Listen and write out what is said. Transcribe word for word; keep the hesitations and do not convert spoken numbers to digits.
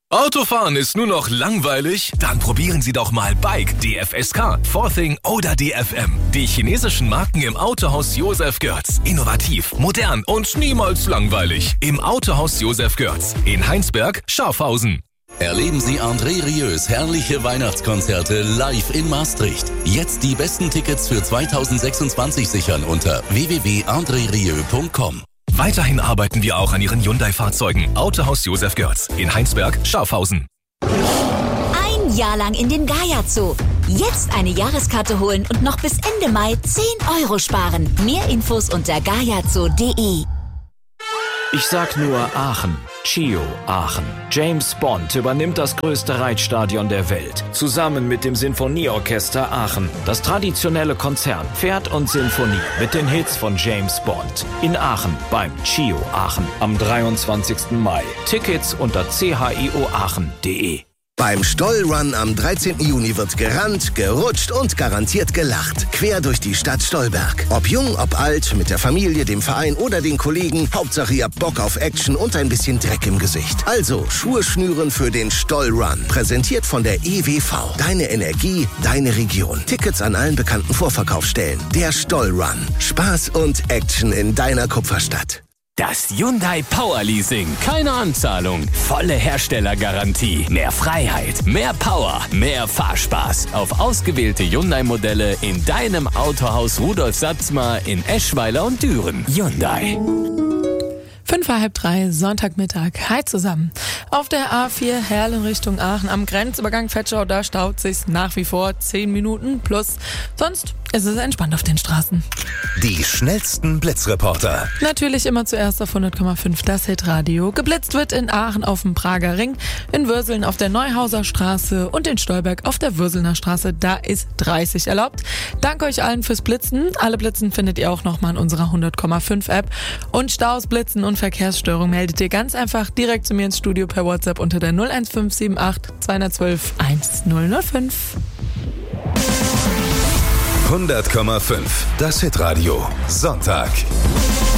Autofahren ist nur noch langweilig? Dann probieren Sie doch mal Bike, D F S K, Forthing oder D F M. Die chinesischen Marken im Autohaus Josef Görz. Innovativ, modern und niemals langweilig. Im Autohaus Josef Görz. In Heinsberg, Schafhausen. Erleben Sie André Rieu's herrliche Weihnachtskonzerte live in Maastricht. Jetzt die besten Tickets für zweitausendsechsundzwanzig sichern unter w w w punkt andre rieu punkt com. Weiterhin arbeiten wir auch an Ihren Hyundai-Fahrzeugen. Autohaus Josef Görz in Heinsberg, Schafhausen. Ein Jahr lang in den Gaia Zoo. Jetzt eine Jahreskarte holen und noch bis Ende Mai zehn Euro sparen. Mehr Infos unter gaiazoo punkt de. Ich sag nur Aachen. Chio Aachen. James Bond übernimmt das größte Reitstadion der Welt. Zusammen mit dem Sinfonieorchester Aachen. Das traditionelle Konzert Pferd und Sinfonie mit den Hits von James Bond. In Aachen beim Chio Aachen am dreiundzwanzigsten Mai. Tickets unter c h i o aachen punkt de. Beim Stollrun am dreizehnten Juni wird gerannt, gerutscht und garantiert gelacht. Quer durch die Stadt Stolberg. Ob jung, ob alt, mit der Familie, dem Verein oder den Kollegen. Hauptsache ihr habt Bock auf Action und ein bisschen Dreck im Gesicht. Also Schuhe schnüren für den Stollrun. Präsentiert von der E W V. Deine Energie, deine Region. Tickets an allen bekannten Vorverkaufsstellen. Der Stollrun. Spaß und Action in deiner Kupferstadt. Das Hyundai Power Leasing. Keine Anzahlung. Volle Herstellergarantie. Mehr Freiheit. Mehr Power. Mehr Fahrspaß. Auf ausgewählte Hyundai-Modelle in deinem Autohaus Rudolf Satzmar in Eschweiler und Düren. Hyundai. Fünf vor halb drei, Sonntagmittag. Hi zusammen. Auf der A vier Herlen Richtung Aachen am Grenzübergang Vetschau, da staut sich's nach wie vor zehn Minuten plus. Sonst ist es entspannt auf den Straßen. Die schnellsten Blitzreporter. Natürlich immer zuerst auf hundert Komma fünf das Hitradio. Geblitzt wird in Aachen auf dem Prager Ring, in Würseln auf der Neuhauser Straße und in Stolberg auf der Würselner Straße. Da ist dreißig erlaubt. Danke euch allen fürs Blitzen. Alle Blitzen findet ihr auch nochmal in unserer hundert Komma fünf App. Und Staus, Blitzen und Verkehrsstörung meldet ihr ganz einfach direkt zu mir ins Studio per WhatsApp unter der null eins fünf sieben acht zwei eins zwei eins null null fünf. hundert Komma fünf das Hitradio. Sonntag.